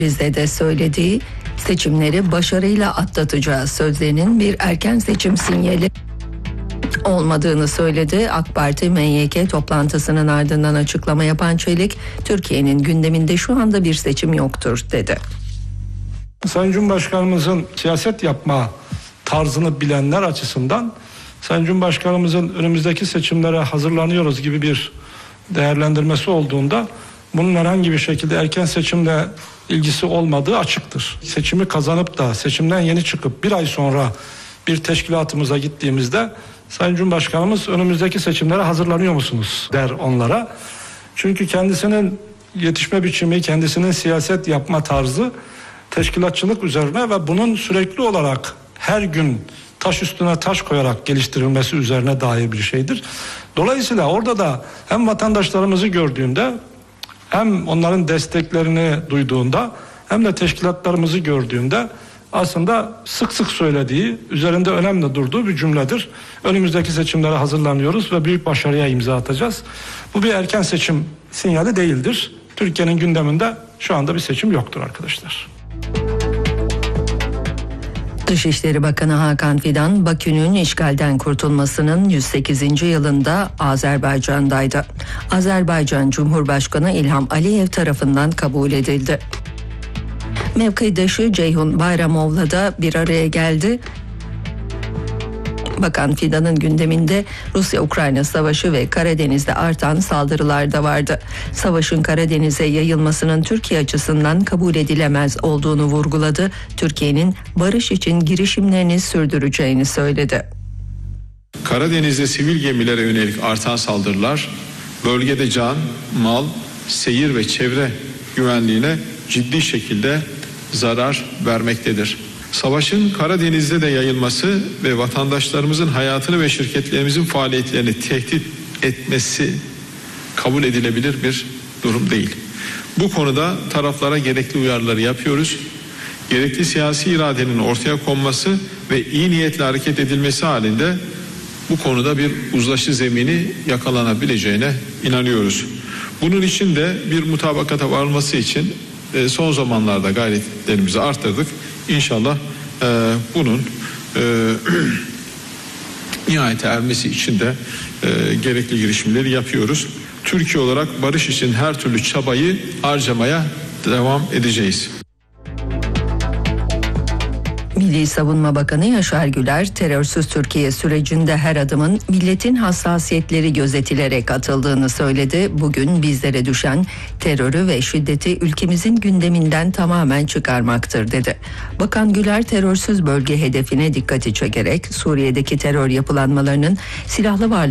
Rize'de söylediği seçimleri başarıyla atlatacağı sözlerinin bir erken seçim sinyali olmadığını söyledi. AK Parti MYK toplantısının ardından açıklama yapan Çelik, Türkiye'nin gündeminde şu anda bir seçim yoktur dedi. Sayın Cumhurbaşkanımızın siyaset yapma tarzını bilenler açısından Sayın Cumhurbaşkanımızın önümüzdeki seçimlere hazırlanıyoruz gibi bir değerlendirmesi olduğunda bunun herhangi bir şekilde erken seçimle ilgisi olmadığı açıktır. Seçimi kazanıp da seçimden yeni çıkıp bir ay sonra bir teşkilatımıza gittiğimizde Sayın Cumhurbaşkanımız önümüzdeki seçimlere hazırlanıyor musunuz der onlara. Çünkü kendisinin yetişme biçimi, kendisinin siyaset yapma tarzı teşkilatçılık üzerine ve bunun sürekli olarak her gün taş üstüne taş koyarak geliştirilmesi üzerine dair bir şeydir. Dolayısıyla orada da hem vatandaşlarımızı gördüğünde hem onların desteklerini duyduğunda hem de teşkilatlarımızı gördüğünde aslında sık sık söylediği, üzerinde önemli durduğu bir cümledir. Önümüzdeki seçimlere hazırlanıyoruz ve büyük başarıya imza atacağız. Bu bir erken seçim sinyali değildir. Türkiye'nin gündeminde şu anda bir seçim yoktur arkadaşlar. Dışişleri Bakanı Hakan Fidan, Bakü'nün işgalden kurtulmasının 108. yılında Azerbaycan'daydı. Azerbaycan Cumhurbaşkanı İlham Aliyev tarafından kabul edildi. Mevkidaşı Ceyhun Bayramov'la da bir araya geldi. Bakan Fidan'ın gündeminde Rusya-Ukrayna savaşı ve Karadeniz'de artan saldırılar da vardı. Savaşın Karadeniz'e yayılmasının Türkiye açısından kabul edilemez olduğunu vurguladı. Türkiye'nin barış için girişimlerini sürdüreceğini söyledi. Karadeniz'de sivil gemilere yönelik artan saldırılar bölgede can, mal, seyir ve çevre güvenliğine ciddi şekilde zarar vermektedir. Savaşın Karadeniz'de de yayılması ve vatandaşlarımızın hayatını ve şirketlerimizin faaliyetlerini tehdit etmesi kabul edilebilir bir durum değil. Bu konuda taraflara gerekli uyarıları yapıyoruz. Gerekli siyasi iradenin ortaya konması ve iyi niyetle hareket edilmesi halinde bu konuda bir uzlaşı zemini yakalanabileceğine inanıyoruz. Bunun için de bir mutabakata varılması için son zamanlarda gayretlerimizi arttırdık. İnşallah bunun nihayete ermesi için de gerekli girişimleri yapıyoruz. Türkiye olarak barış için her türlü çabayı harcamaya devam edeceğiz. Milli Savunma Bakanı Yaşar Güler, terörsüz Türkiye sürecinde her adımın milletin hassasiyetleri gözetilerek atıldığını söyledi. Bugün bizlere düşen terörü ve şiddeti ülkemizin gündeminden tamamen çıkarmaktır dedi. Bakan Güler, terörsüz bölge hedefine dikkati çekerek Suriye'deki terör yapılanmalarının silahlı varlık